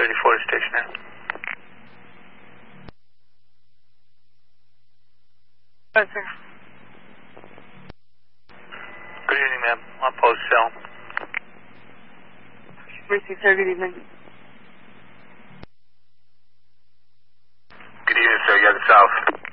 34 to station in. Yes, sir. Good evening, ma'am. On post cell. Received, sir. Good evening. Good evening, sir. You got the south.